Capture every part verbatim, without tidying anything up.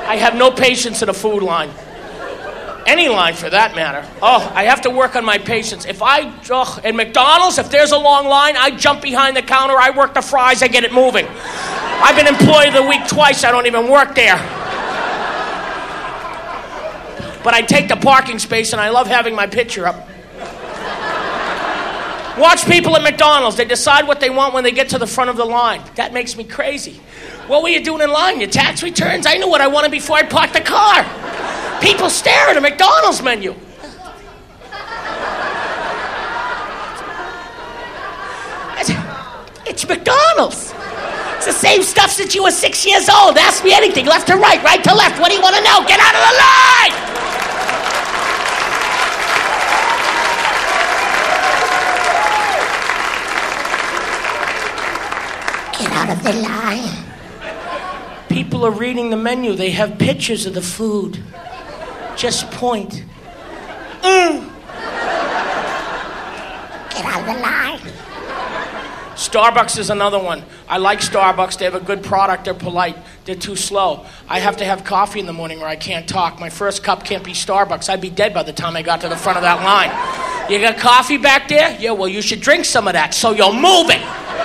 I have no patience in a food line. Any line for that matter. Oh, I have to work on my patience. If I, ugh, at McDonald's, if there's a long line, I jump behind the counter, I work the fries, I get it moving. I've been employee of the week twice, I don't even work there. But I take the parking space and I love having my picture up. Watch people at McDonald's, they decide what they want when they get to the front of the line. That makes me crazy. What were you doing in line? Your tax returns? I knew what I wanted before I parked the car. People stare at a McDonald's menu. It's McDonald's. It's the same stuff since you were six years old. Ask me anything, left to right, right to left. What do you want to know? Get out of the line! Get out of the line. People are reading the menu. They have pictures of the food. Just point. Mm. Get out of the line. Starbucks is another one. I like Starbucks. They have a good product. They're polite. They're too slow. I have to have coffee in the morning or I can't talk. My first cup can't be Starbucks. I'd be dead by the time I got to the front of that line. You got coffee back there? Yeah, well, you should drink some of that so you're moving.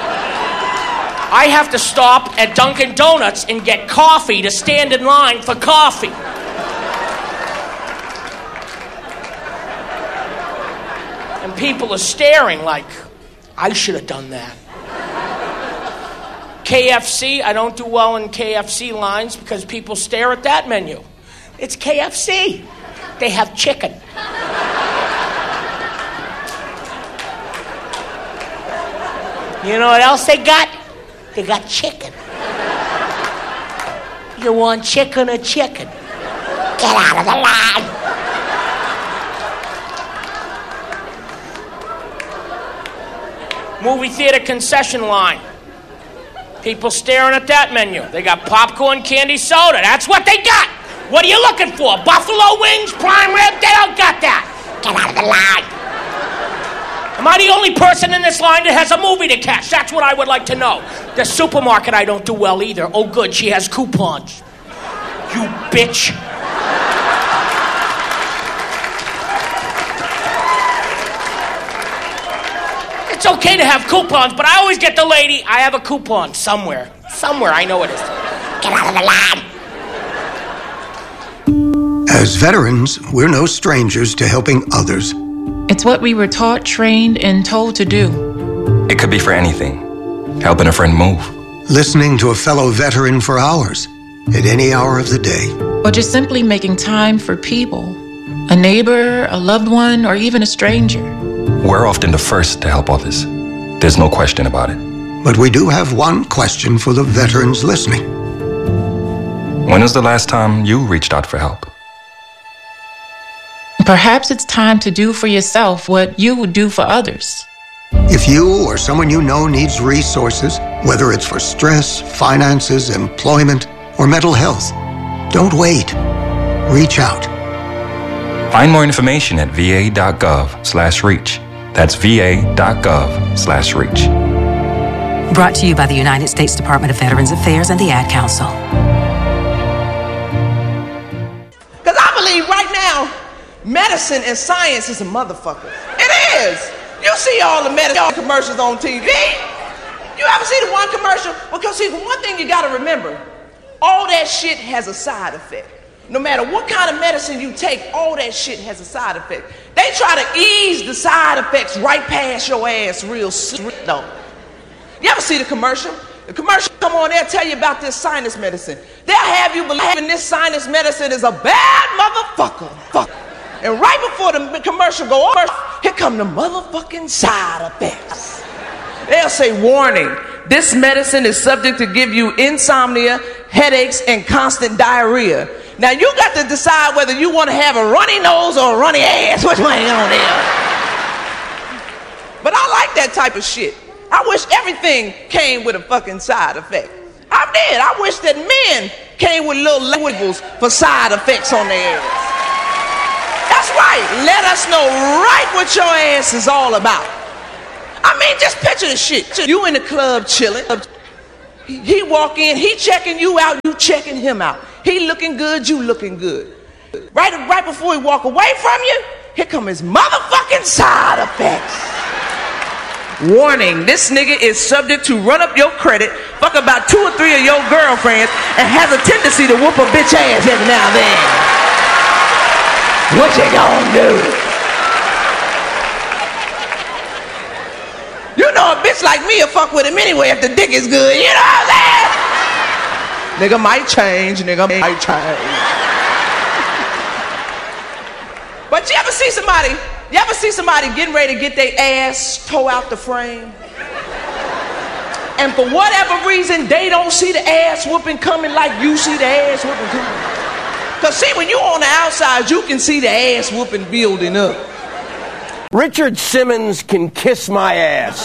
I have to stop at Dunkin' Donuts and get coffee to stand in line for coffee. And people are staring like, I should have done that. K F C, I don't do well in K F C lines because people stare at that menu. It's K F C. They have chicken. You know what else they got? They got chicken. You want chicken or chicken? Get out of the line. Movie theater concession line. People staring at that menu. They got popcorn, candy, soda. That's what they got. What are you looking for? Buffalo wings, prime rib? They don't got that. Get out of the line. Am I the only person in this line that has a movie to catch? That's what I would like to know. The supermarket I don't do well either. Oh, good, she has coupons. You bitch. It's okay to have coupons, but I always get the lady, I have a coupon somewhere. Somewhere, I know it is. Get out of the line. As veterans, we're no strangers to helping others. It's what we were taught, trained, and told to do. It could be for anything. Helping a friend move. Listening to a fellow veteran for hours, at any hour of the day. Or just simply making time for people. A neighbor, a loved one, or even a stranger. We're often the first to help others. There's no question about it. But we do have one question for the veterans listening. When was the last time you reached out for help? Perhaps it's time to do for yourself what you would do for others. If you or someone you know needs resources, whether it's for stress, finances, employment, or mental health, don't wait. Reach out. Find more information at va.gov slash reach. That's va.gov slash reach. Brought to you by the United States Department of Veterans Affairs and the Ad Council. Because I believe right now, medicine and science is a motherfucker. It is. You see all the medicine commercials on T V. You ever see the one commercial? Because see, one thing you got to remember, all that shit has a side effect. No matter what kind of medicine you take, all that shit has a side effect. They try to ease the side effects right past your ass real slow. No. You ever see the commercial? The commercial come on there tell you about this sinus medicine. They'll have you believing this sinus medicine is a bad motherfucker. Fuck. And right before the commercial go on, here come the motherfucking side effects. They'll say, warning, this medicine is subject to give you insomnia, headaches, and constant diarrhea. Now you got to decide whether you want to have a runny nose or a runny ass. Which one you on there? But I like that type of shit. I wish everything came with a fucking side effect. I did. I wish that men came with little labels for side effects on their ass. That's right. Let us know right what your ass is all about. I mean, just picture the shit. You in the club chilling. He walk in, he checking you out, you checking him out. He looking good, you looking good. Right, right before he walk away from you, here come his motherfucking side effects. Warning, this nigga is subject to run up your credit, fuck about two or three of your girlfriends, and has a tendency to whoop a bitch ass every now and then. What you gonna do? You know a bitch like me will fuck with him anyway if the dick is good, you know what I'm saying? Nigga might change, nigga might change. But you ever see somebody, you ever see somebody getting ready to get their ass toe out the frame? And for whatever reason, they don't see the ass whooping coming like you see the ass whooping coming. Because see, when you on the outside, you can see the ass whooping building up. Richard Simmons can kiss my ass.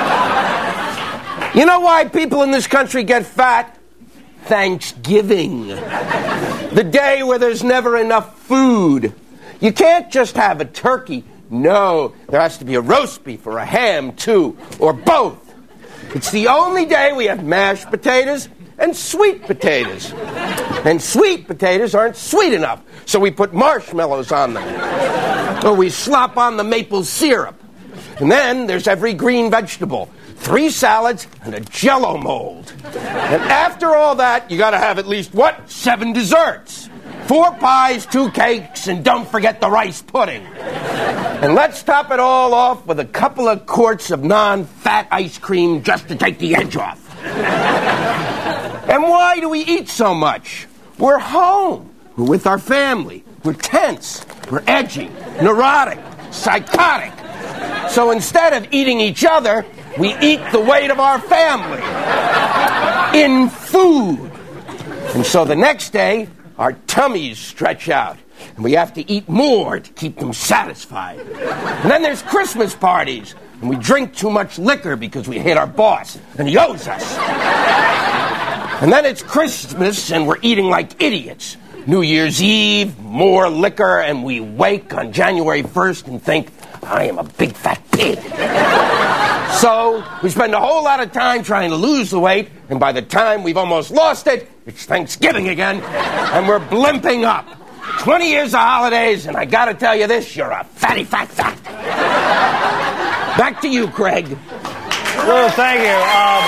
You know why people in this country get fat? Thanksgiving. The day where there's never enough food. You can't just have a turkey. No, there has to be a roast beef or a ham, too, or both. It's the only day we have mashed potatoes and sweet potatoes. And sweet potatoes aren't sweet enough, so we put marshmallows on them. Or we slop on the maple syrup. And then there's every green vegetable, three salads, and a Jell-O mold. And after all that, you gotta have at least, what? Seven desserts. Four pies, two cakes, and don't forget the rice pudding. And let's top it all off with a couple of quarts of non-fat ice cream just to take the edge off. And why do we eat so much? We're home. We're with our family. We're tense. We're edgy, neurotic, psychotic. So instead of eating each other, we eat the weight of our family in food. And so the next day, our tummies stretch out, and we have to eat more to keep them satisfied. And then there's Christmas parties, and we drink too much liquor because we hate our boss, and he owes us. And then it's Christmas, and we're eating like idiots. New Year's Eve, more liquor, and we wake on January first and think, I am a big fat pig. So we spend a whole lot of time trying to lose the weight, and by the time we've almost lost it, it's Thanksgiving again, and we're blimping up. twenty years of holidays, and I gotta tell you this, you're a fatty fat fat. Back to you, Craig. Lou, thank you. Um,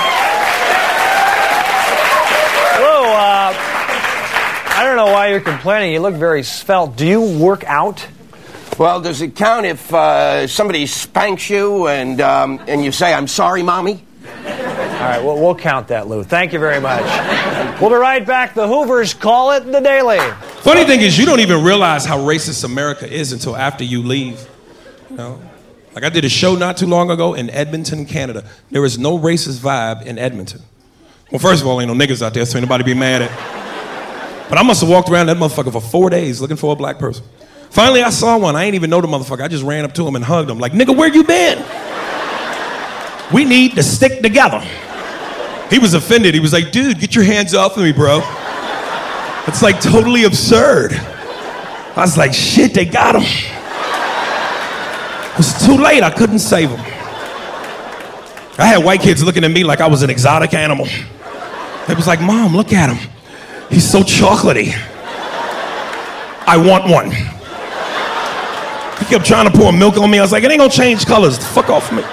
Lou, uh, I don't know why you're complaining. You look very svelte. Do you work out? Well, does it count if uh, somebody spanks you and um, and you say, I'm sorry, Mommy? All right, well, we'll count that, Lou. Thank you very much. We'll be right back. The Hoovers call it The Daily. Funny thing is, you don't even realize how racist America is until after you leave. You know? Like I did a show not too long ago in Edmonton, Canada. There is no racist vibe in Edmonton. Well, first of all, ain't no niggas out there, so ain't nobody be mad at. But I must have walked around that motherfucker for four days looking for a black person. Finally, I saw one. I ain't even know the motherfucker. I just ran up to him and hugged him. Like, nigga, where you been? We need to stick together. He was offended. He was like, dude, get your hands off of me, bro. It's like totally absurd. I was like, shit, they got him. It was too late. I couldn't save him. I had white kids looking at me like I was an exotic animal. They was like, Mom, look at him. He's so chocolatey. I want one. He kept trying to pour milk on me. I was like, it ain't gonna change colors. Fuck off me.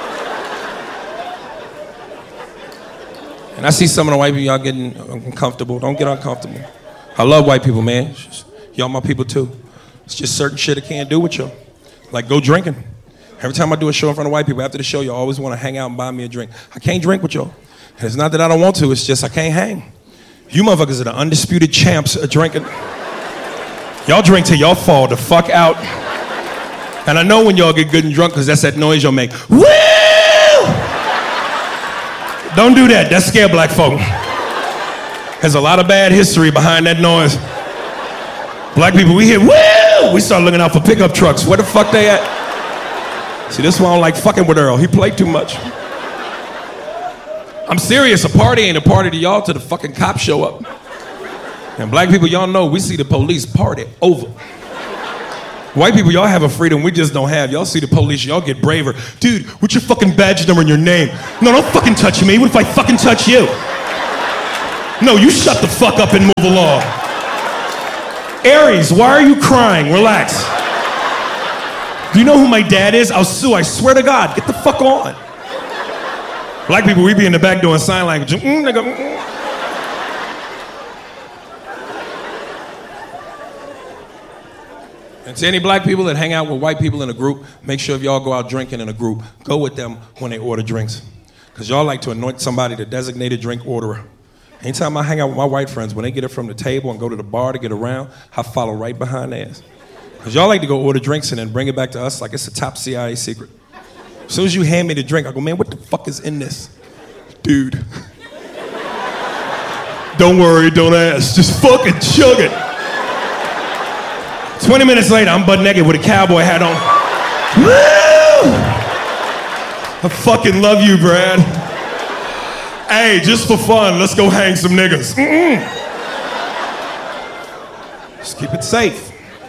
And I see some of the white people, y'all getting uncomfortable. Don't get uncomfortable. I love white people, man. It's just, y'all my people too. It's just certain shit I can't do with y'all. Like go drinking. Every time I do a show in front of white people, after the show, y'all always want to hang out and buy me a drink. I can't drink with y'all. And it's not that I don't want to, it's just I can't hang. You motherfuckers are the undisputed champs of drinking. Y'all drink till y'all fall the fuck out. And I know when y'all get good and drunk because that's that noise y'all make. Woo! Don't do that. That scare black folk. There's a lot of bad history behind that noise. Black people, we hear woo! We start looking out for pickup trucks. Where the fuck they at? See, this one I don't like fucking with Earl. He played too much. I'm serious. A party ain't a party to y'all till the fucking cops show up. And black people, y'all know we see the police party over. White people, y'all have a freedom we just don't have. Y'all see the police, y'all get braver. Dude, what's your fucking badge number and your name? No, don't fucking touch me. What if I fucking touch you? No, you shut the fuck up and move along. Aries, why are you crying? Relax. Do you know who my dad is? I'll sue, I swear to God. Get the fuck on. Black people, we be in the back doing sign language. Mm, nigga, mm. And to any black people that hang out with white people in a group, make sure if y'all go out drinking in a group, go with them when they order drinks. Because y'all like to anoint somebody the designated drink orderer. Anytime I hang out with my white friends, when they get it from the table and go to the bar to get around, I follow right behind theirs. Because y'all like to go order drinks and then bring it back to us like it's a top C I A secret. As soon as you hand me the drink, I go, man, what the fuck is in this? Dude. Don't worry, don't ask. Just fucking chug it. twenty minutes later, I'm butt naked with a cowboy hat on. Woo! I fucking love you, Brad. Hey, just for fun, let's go hang some niggas. Mm-mm. Just keep it safe.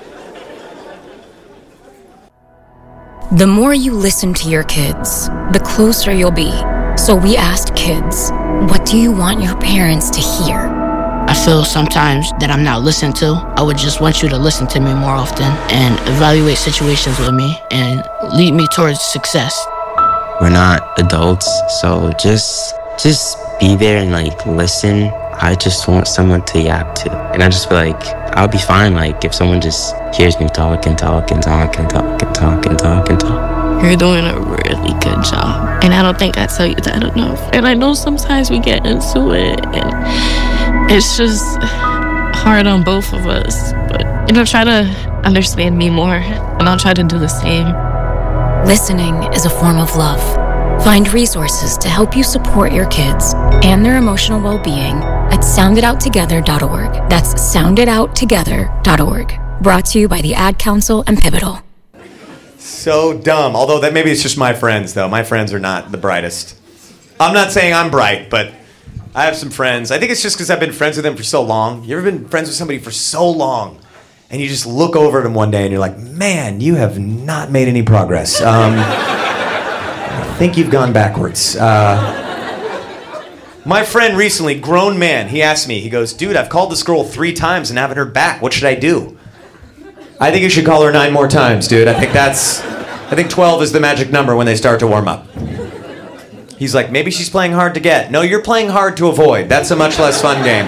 The more you listen to your kids, the closer you'll be. So we asked kids, what do you want your parents to hear? I feel sometimes that I'm not listened to. I would just want you to listen to me more often and evaluate situations with me and lead me towards success. We're not adults, so just just be there and like listen. I just want someone to yap to. And I just feel like I'll be fine like if someone just hears me talk and talk and talk and talk and talk and talk and talk. You're doing a really good job. And I don't think I tell you that enough. And I know sometimes we get into it and it's just hard on both of us. But, you know, try to understand me more and I'll try to do the same. Listening is a form of love. Find resources to help you support your kids and their emotional well-being at sound it out together dot org. That's sound it out together dot org. Brought to you by the Ad Council and Pivotal. So dumb. Although that maybe it's just my friends, though. My friends are not the brightest. I'm not saying I'm bright, but I have some friends. I think it's just because I've been friends with them for so long. You ever been friends with somebody for so long, and you just look over at them one day and you're like, man, you have not made any progress. Um, I think you've gone backwards. Uh, my friend recently, grown man, he asked me, he goes, dude, I've called this girl three times and haven't heard back. What should I do? I think you should call her nine more times, dude. I think that's, I think twelve is the magic number when they start to warm up. He's like, maybe she's playing hard to get. No, you're playing hard to avoid. That's a much less fun game.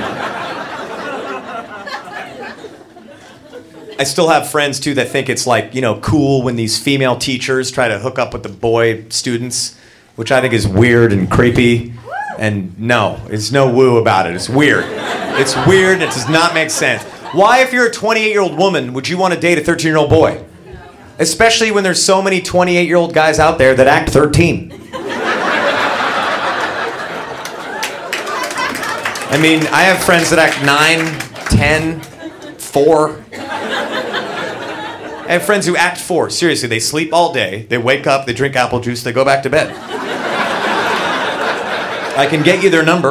I still have friends, too, that think it's like, you know, cool when these female teachers try to hook up with the boy students, which I think is weird and creepy. And no, there's no woo about it. It's weird. It's weird. It does not make sense. Why, if you're a twenty-eight-year-old woman, would you want to date a thirteen-year-old boy? Especially when there's so many twenty-eight-year-old guys out there that act thirteen. I mean, I have friends that act nine, ten, four. I have friends who act four. Seriously, they sleep all day, they wake up, they drink apple juice, they go back to bed. I can get you their number.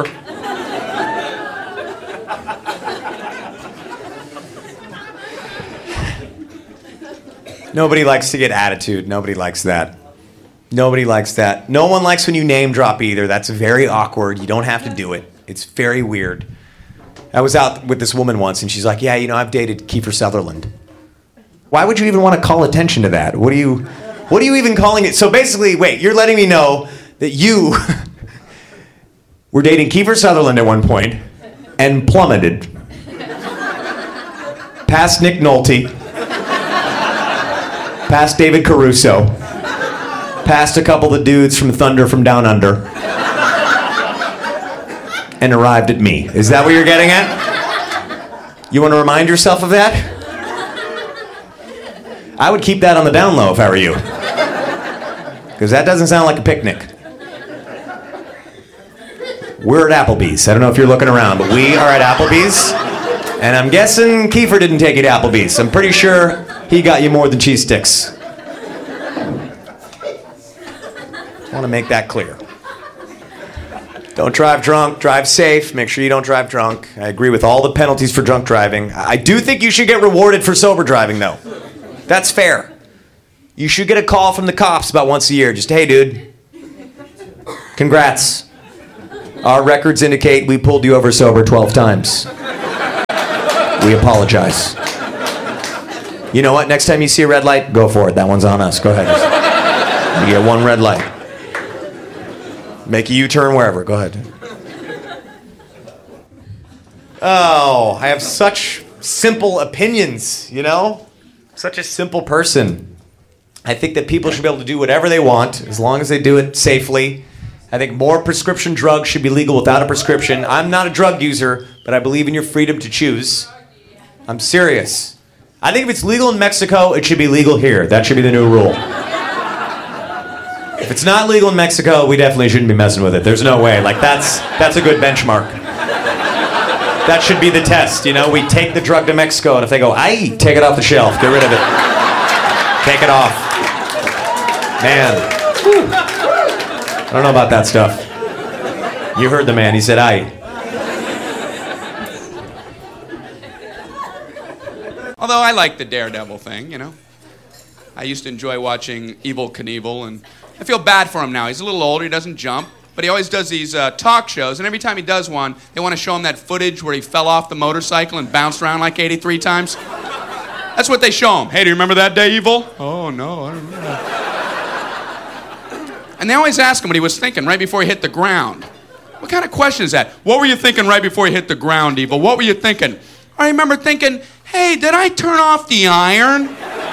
Nobody likes to get attitude. Nobody likes that. Nobody likes that. No one likes when you name drop either. That's very awkward. You don't have to do it. It's very weird. I was out with this woman once, and she's like, yeah, you know, I've dated Kiefer Sutherland. Why would you even want to call attention to that? What are you, what are you even calling it? So basically, wait, you're letting me know that you were dating Kiefer Sutherland at one point and plummeted past Nick Nolte, past David Caruso, past a couple of dudes from Thunder from Down Under, and arrived at me. Is that what you're getting at? You want to remind yourself of that? I would keep that on the down low if I were you. Because that doesn't sound like a picnic. We're at Applebee's. I don't know if you're looking around, but we are at Applebee's. And I'm guessing Kiefer didn't take you to Applebee's. I'm pretty sure he got you more than cheese sticks. I want to make that clear. Don't drive drunk, drive safe, make sure you don't drive drunk. I agree with all the penalties for drunk driving. I do think you should get rewarded for sober driving, though. That's fair. You should get a call from the cops about once a year. Just, hey, dude, congrats. Our records indicate we pulled you over sober twelve times. We apologize. You know what? Next time you see a red light, go for it. That one's on us. Go ahead. You get one red light. Make a U-turn wherever. Go ahead. Oh, I have such simple opinions, you know? Such a simple person. I think that people should be able to do whatever they want as long as they do it safely. I think more prescription drugs should be legal without a prescription. I'm not a drug user, but I believe in your freedom to choose. I'm serious. I think if it's legal in Mexico, it should be legal here. That should be the new rule. If it's not legal in Mexico, we definitely shouldn't be messing with it. There's no way. Like, that's that's a good benchmark. That should be the test, you know? We take the drug to Mexico, and if they go, aye, take it off the shelf. Get rid of it. Take it off. Man. Whew. I don't know about that stuff. You heard the man. He said, aye. Although I like the Daredevil thing, you know. I used to enjoy watching Evel Knievel, and I feel bad for him now. He's a little older, he doesn't jump, but he always does these uh, talk shows, and every time he does one, they want to show him that footage where he fell off the motorcycle and bounced around like eighty-three times. That's what they show him. Hey, do you remember that day, Evel? Oh, no, I don't remember. And they always ask him what he was thinking right before he hit the ground. What kind of question is that? What were you thinking right before you hit the ground, Evel? What were you thinking? I remember thinking, hey, did I turn off the iron?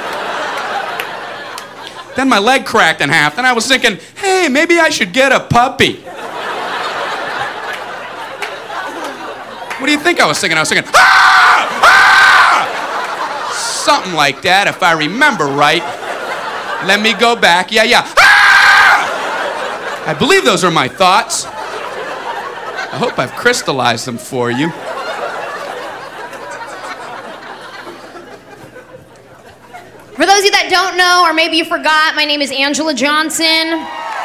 Then my leg cracked in half. Then I was thinking, hey, maybe I should get a puppy. What do you think I was thinking? I was thinking, ah! Ah! Something like that, if I remember right. Let me go back. Yeah, yeah. Ah! I believe those are my thoughts. I hope I've crystallized them for you. For those of you that don't know, or maybe you forgot, my name is Angela Johnson.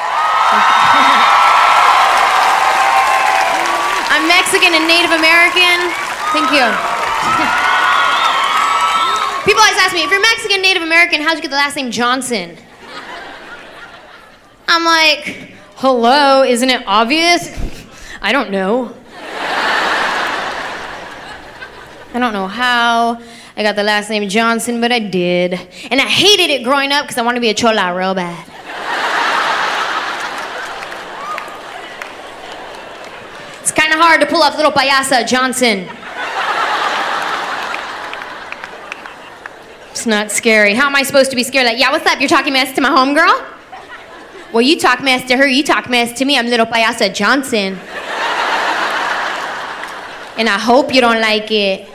I'm Mexican and Native American. Thank you. People always ask me, if you're Mexican, Native American, how'd you get the last name Johnson? I'm like, hello, isn't it obvious? I don't know. I don't know how I got the last name Johnson, but I did. And I hated it growing up because I wanted to be a chola real bad. It's kind of hard to pull off little payasa Johnson. It's not scary. How am I supposed to be scared? Like, yeah, what's up? You're talking mess to my homegirl? Well, you talk mess to her, you talk mess to me. I'm little payasa Johnson. And I hope you don't like it.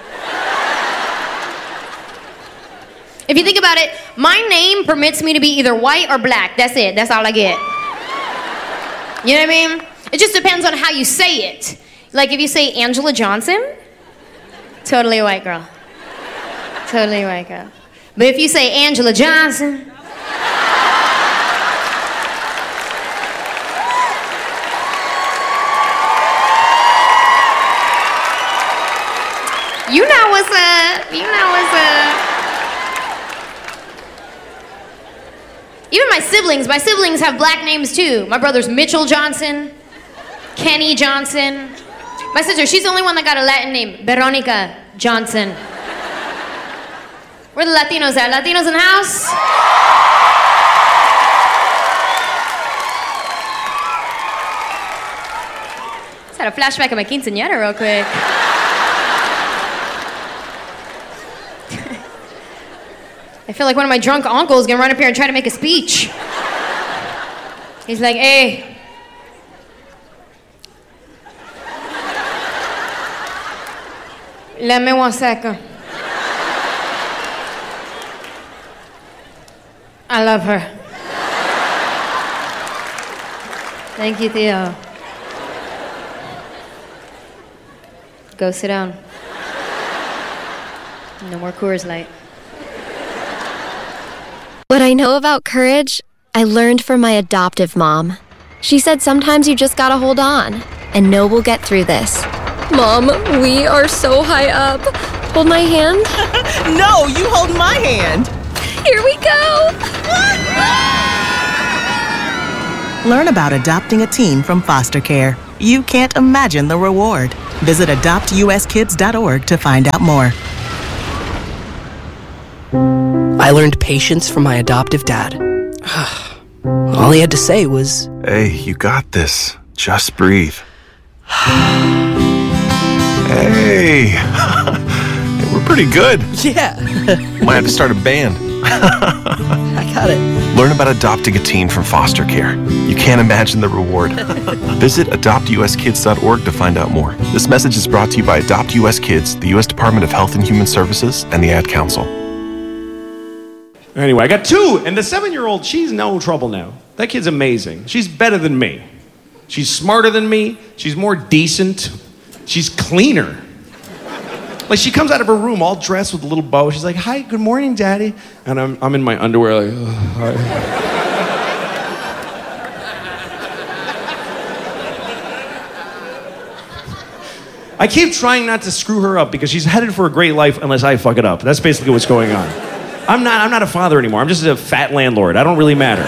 If you think about it, my name permits me to be either white or black. That's it. That's all I get. You know what I mean? It just depends on how you say it. Like if you say Angela Johnson, totally a white girl. Totally a white girl. But if you say Angela Johnson, you know what's up. You know what's up. Even my siblings, my siblings have black names too. My brother's Mitchell Johnson, Kenny Johnson. My sister, she's the only one that got a Latin name, Veronica Johnson. Where the Latinos at? Latinos in the house? Just had a flashback of my quinceañera real quick. I feel like one of my drunk uncles is gonna run up here and try to make a speech. He's like, hey. Let me one second. I love her. Thank you, Theo. Go sit down. No more Coors Light. What I know about courage, I learned from my adoptive mom. She said sometimes you just gotta hold on and know we'll get through this. Mom, we are so high up. Hold my hand. No, you hold my hand. Here we go. Learn about adopting a teen from foster care. You can't imagine the reward. Visit adopt u s kids dot org to find out more. I learned patience from my adoptive dad. All he had to say was, "Hey, you got this. Just breathe." Hey, we're pretty good. Yeah. Might have to start a band. I got it. Learn about adopting a teen from foster care. You can't imagine the reward. Visit adopt u s kids dot org to find out more. This message is brought to you by Adopt U S Kids, the U S Department of Health and Human Services, and the Ad Council. Anyway, I got two, and the seven-year-old, she's no trouble now. That kid's amazing. She's better than me. She's smarter than me. She's more decent. She's cleaner. Like, she comes out of her room all dressed with a little bow. She's like, "Hi, good morning, Daddy." And I'm, I'm in my underwear like, "Oh, hi." I keep trying not to screw her up because she's headed for a great life unless I fuck it up. That's basically what's going on. I'm not, I'm not a father anymore. I'm just a fat landlord. I don't really matter.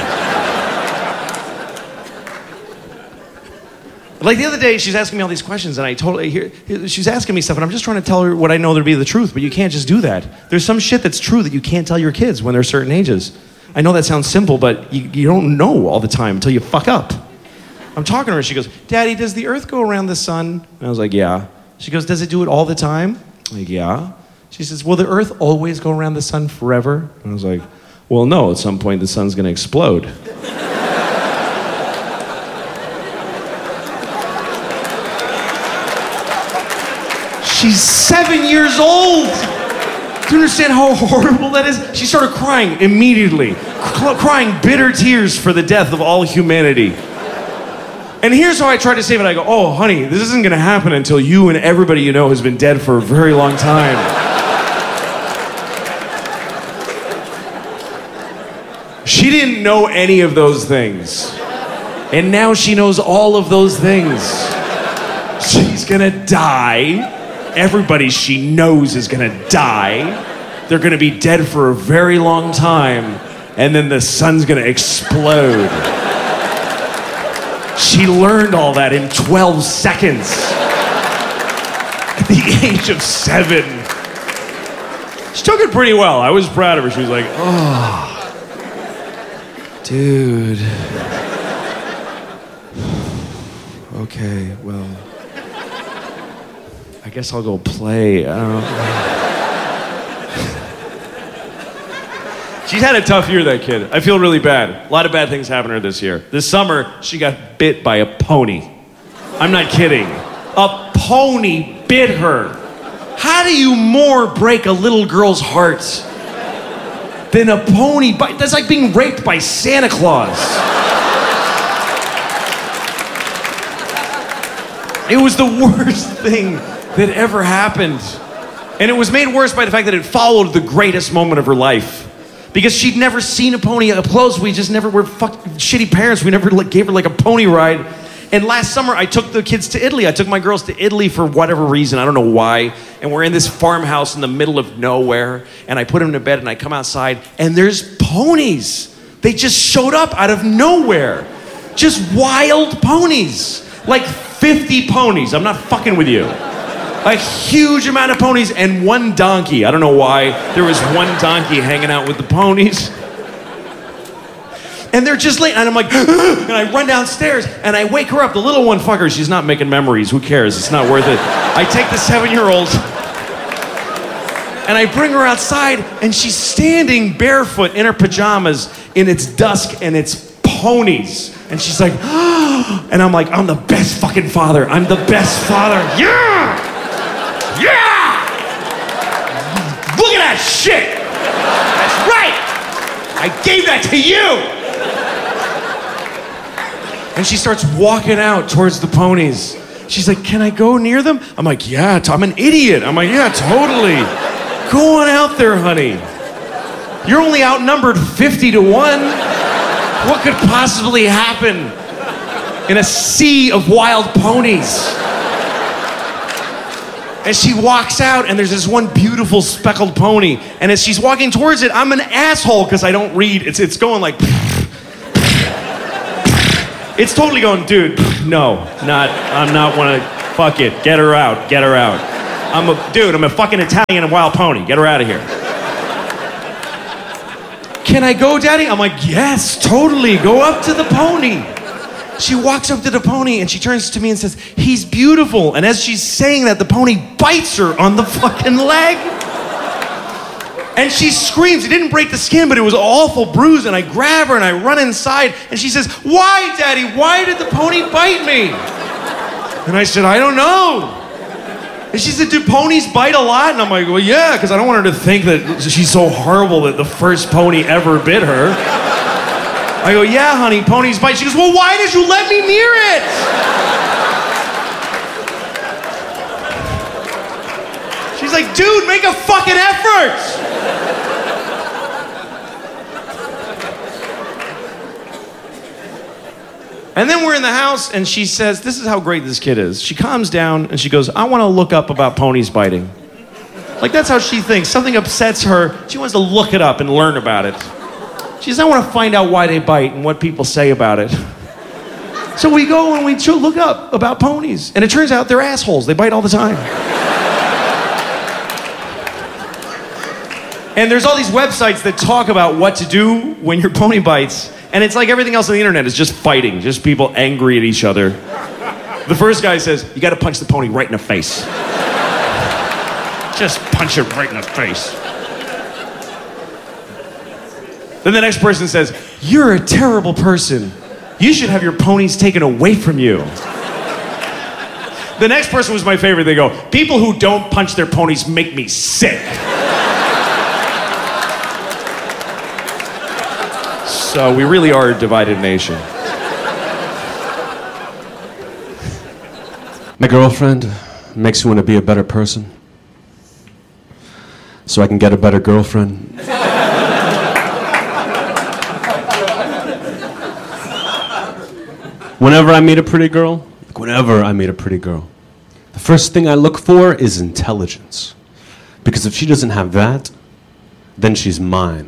Like the other day, she's asking me all these questions, and I totally hear, she's asking me stuff, and I'm just trying to tell her what I know to be the truth, but you can't just do that. There's some shit that's true that you can't tell your kids when they're certain ages. I know that sounds simple, but you, you don't know all the time until you fuck up. I'm talking to her, and she goes, "Daddy, does the earth go around the sun?" And I was like, "Yeah." She goes, "Does it do it all the time?" I'm like, "Yeah." She says, "Will the earth always go around the sun forever?" And I was like, "Well, no, at some point the sun's gonna explode." She's seven years old. Do you understand how horrible that is? She started crying immediately, c- crying bitter tears for the death of all humanity. And here's how I try to save it. I go, "Oh, honey, this isn't gonna happen until you and everybody you know has been dead for a very long time." She didn't know any of those things. And now she knows all of those things. She's gonna die. Everybody she knows is gonna die. They're gonna be dead for a very long time. And then the sun's gonna explode. She learned all that in twelve seconds. At the age of seven. She took it pretty well. I was proud of her. She was like, "Oh, dude. Okay, well, I guess I'll go play." I don't know. She's had a tough year, that kid. I feel really bad. A lot of bad things happened to her this year. This summer, she got bit by a pony. I'm not kidding. A pony bit her. How do you more break a little girl's heart than a pony bite? That's like being raped by Santa Claus. It was the worst thing that ever happened. And it was made worse by the fact that it followed the greatest moment of her life. Because she'd never seen a pony up close. We just never were fucking shitty parents. We never like, gave her like a pony ride. And last summer, I took the kids to Italy. I took my girls to Italy for whatever reason. I don't know why. And we're in this farmhouse in the middle of nowhere. And I put them to bed and I come outside and there's ponies. They just showed up out of nowhere. Just wild ponies. Like fifty ponies. I'm not fucking with you. A huge amount of ponies and one donkey. I don't know why there was one donkey hanging out with the ponies. And they're just late, and I'm like, and I run downstairs, and I wake her up. The little one, fucker, she's not making memories. Who cares? It's not worth it. I take the seven-year-old, and I bring her outside, and she's standing barefoot in her pajamas, and it's dusk, and it's ponies. And she's like, and I'm like, I'm the best fucking father. I'm the best father. Yeah! Yeah! Look at that shit! That's right! I gave that to you! And she starts walking out towards the ponies. She's like, "Can I go near them?" I'm like, "Yeah, I'm an idiot." I'm like, "Yeah, totally. Go on out there, honey. You're only outnumbered fifty to one. What could possibly happen in a sea of wild ponies?" And she walks out, and there's this one beautiful speckled pony. And as she's walking towards it, I'm an asshole because I don't read. It's it's going like. It's totally going, "Dude, no, not. I'm not want to. Fuck it. Get her out. Get her out. I'm a dude. I'm a fucking Italian and wild pony. Get her out of here." can I go, Daddy? I'm like, yes, totally. Go up to the pony. She walks up to the pony and she turns to me and says, he's beautiful. And as she's saying that, the pony bites her on the fucking leg. And she screams. It didn't break the skin, but it was an awful bruise. And I grab her and I run inside. And she says, why, Daddy? Why did the pony bite me? And I said, I don't know. And she said, do ponies bite a lot? And I'm like, well, yeah, because I don't want her to think that she's so horrible that the first pony ever bit her. I go, yeah, honey, ponies bite. She goes, well, why did you let me near it? She's like, dude, make a fucking effort. And then we're in the house, and she says, this is how great this kid is. She calms down, and she goes, I want to look up about ponies biting. Like, that's how she thinks. Something upsets her. She wants to look it up and learn about it. She says, I want to find out why they bite and what people say about it. So we go and we look up about ponies. And it turns out they're assholes. They bite all the time. And there's all these websites that talk about what to do when your pony bites. And it's like everything else on the internet is just fighting, just people angry at each other. The first guy says, you gotta punch the pony right in the face. Just punch it right in the face. Then the next person says, you're a terrible person. You should have your ponies taken away from you. The next person was my favorite. They go, people who don't punch their ponies make me sick. So we really are a divided nation. My girlfriend makes me want to be a better person so I can get a better girlfriend. Whenever I meet a pretty girl, like whenever I meet a pretty girl, the first thing I look for is intelligence. Because if she doesn't have that, then she's mine.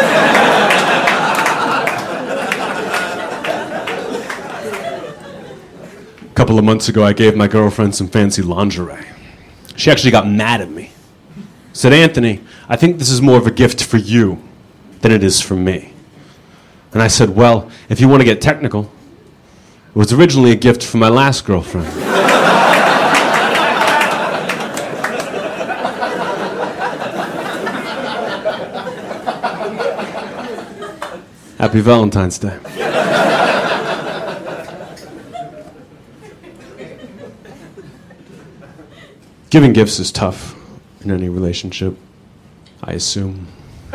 A couple of months ago, I gave my girlfriend some fancy lingerie. She actually got mad at me. Said, Anthony, I think this is more of a gift for you than it is for me. And I said, well, if you want to get technical, it was originally a gift for my last girlfriend. Happy Valentine's Day. Giving gifts is tough in any relationship, I assume.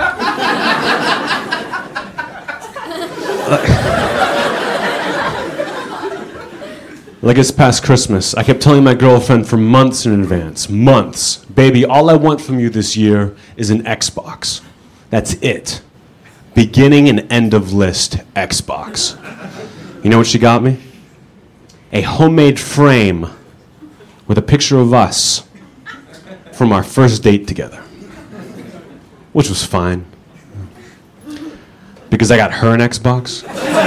Like this past Christmas, I kept telling my girlfriend for months in advance, months, baby, all I want from you this year is an Xbox. That's it. Beginning and end of list Xbox. You know what she got me? A homemade frame with a picture of us from our first date together. Which was fine. Because I got her an Xbox.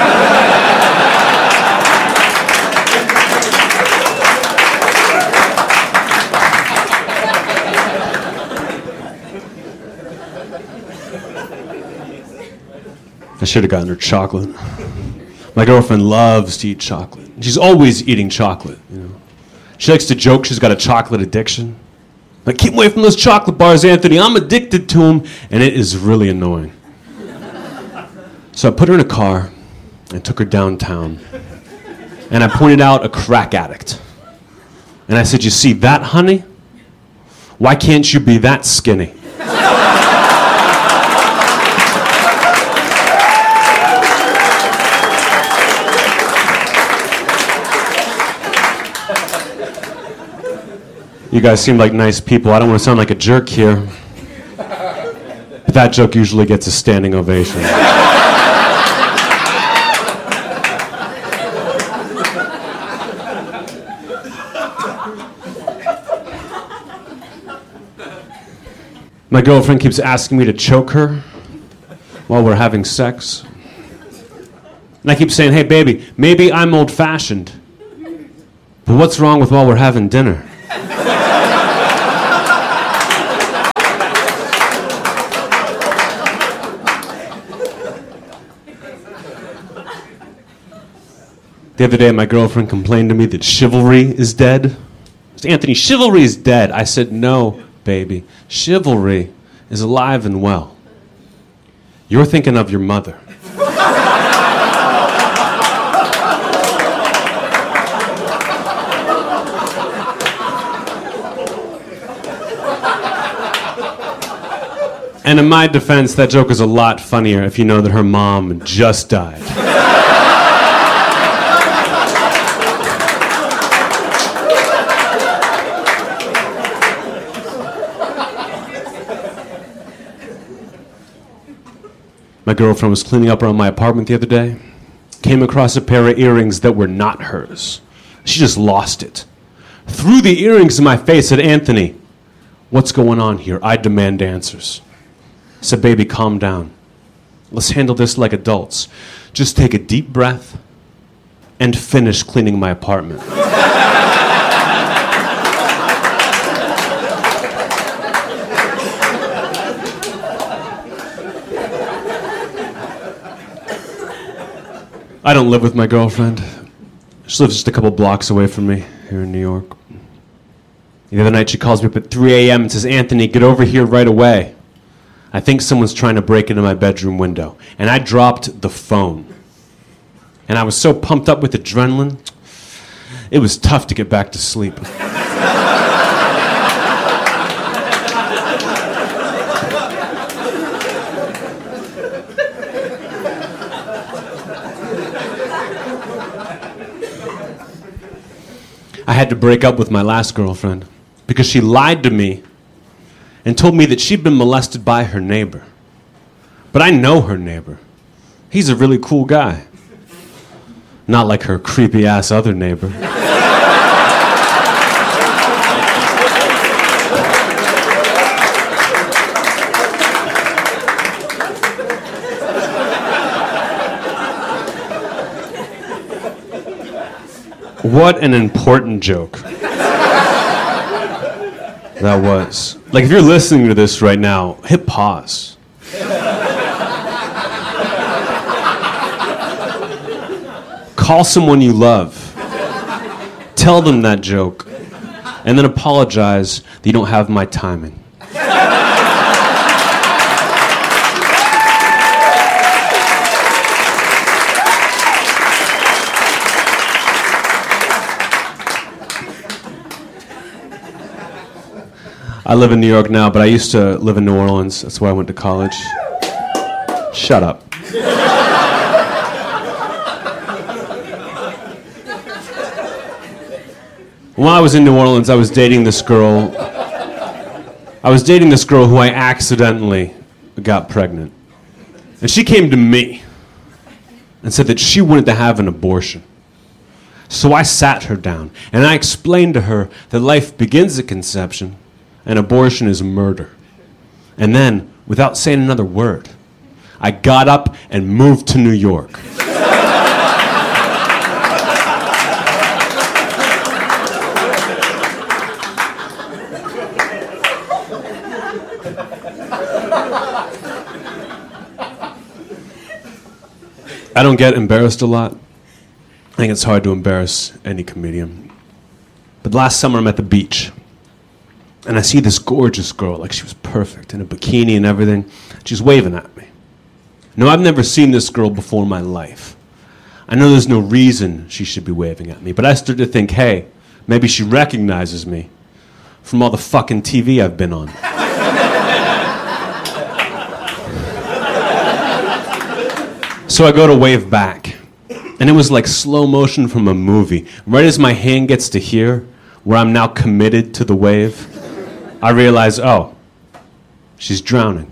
I should have gotten her chocolate. My girlfriend loves to eat chocolate. She's always eating chocolate, you know. She likes to joke she's got a chocolate addiction. Like, keep away from those chocolate bars, Anthony. I'm addicted to them, and it is really annoying. So I put her in a car and took her downtown, and I pointed out a crack addict. And I said, you see that, honey? Why can't you be that skinny? You guys seem like nice people. I don't want to sound like a jerk here. But that joke usually gets a standing ovation. My girlfriend keeps asking me to choke her while we're having sex. And I keep saying, hey, baby, maybe I'm old-fashioned. But what's wrong with while we're having dinner? The other day, my girlfriend complained to me that chivalry is dead. I said, Anthony, chivalry is dead. I said, no, baby. Chivalry is alive and well. You're thinking of your mother. And in my defense, that joke is a lot funnier if you know that her mom just died. My girlfriend was cleaning up around my apartment the other day, came across a pair of earrings that were not hers. She just lost it. Threw the earrings in my face, said, Anthony, what's going on here? I demand answers. I said, baby, calm down. Let's handle this like adults. Just take a deep breath and finish cleaning my apartment. I don't live with my girlfriend. She lives just a couple blocks away from me here in New York. The other night she calls me up at three a.m. and says, Anthony, get over here right away. I think someone's trying to break into my bedroom window. And I dropped the phone. And I was so pumped up with adrenaline, it was tough to get back to sleep. I had to break up with my last girlfriend because she lied to me and told me that she'd been molested by her neighbor. But I know her neighbor. He's a really cool guy. Not like her creepy-ass other neighbor. What an important joke that was. Like, if you're listening to this right now, hit pause. Call someone you love. Tell them that joke. And then apologize that you don't have my timing. I live in New York now, but I used to live in New Orleans. That's where I went to college. Shut up. When I was in New Orleans, I was dating this girl. I was dating this girl who I accidentally got pregnant. And she came to me and said that she wanted to have an abortion. So I sat her down and I explained to her that life begins at conception and abortion is murder. And then, without saying another word, I got up and moved to New York. I don't get embarrassed a lot. I think it's hard to embarrass any comedian. But last summer I'm at the beach. And I see this gorgeous girl, like she was perfect, in a bikini and everything. She's waving at me. No, I've never seen this girl before in my life. I know there's no reason she should be waving at me, but I started to think, hey, maybe she recognizes me from all the fucking T V I've been on. So I go to wave back, and it was like slow motion from a movie. Right as my hand gets to here, where I'm now committed to the wave, I realize, oh, she's drowning.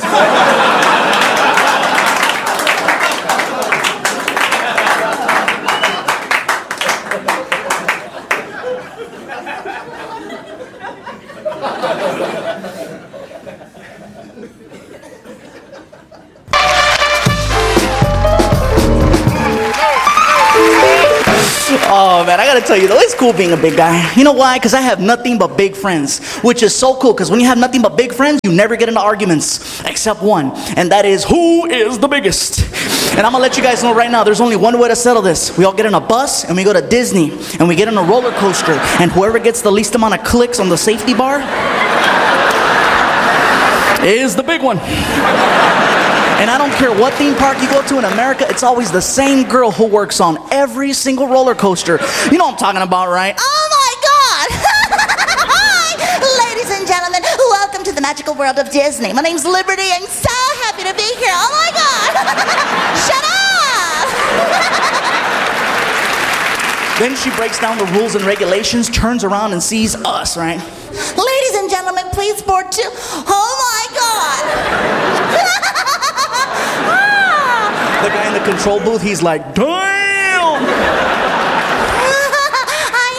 Oh man, I gotta tell you though, it's cool being a big guy. You know why? Because I have nothing but big friends, which is so cool, because when you have nothing but big friends, you never get into arguments, except one, and that is, who is the biggest? And I'm gonna let you guys know right now, there's only one way to settle this. We all get in a bus and we go to Disney and we get in a roller coaster, and whoever gets the least amount of clicks on the safety bar is the big one. And I don't care what theme park you go to in America, it's always the same girl who works on every single roller coaster. You know what I'm talking about, right? Oh my God! Hi, ladies and gentlemen, welcome to the magical world of Disney. My name's Liberty. I'm so happy to be here. Oh my God! Shut up! Then she breaks down the rules and regulations, turns around and sees us, right? Ladies and gentlemen, please board two. Oh my God! The guy in the control booth, he's like, damn! I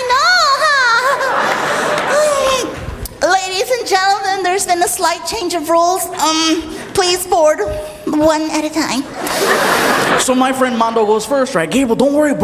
know, huh? Ladies and gentlemen, there's been a slight change of rules. Um, please board one at a time. So my friend Mondo goes first, right? Gabriel, don't worry, bro.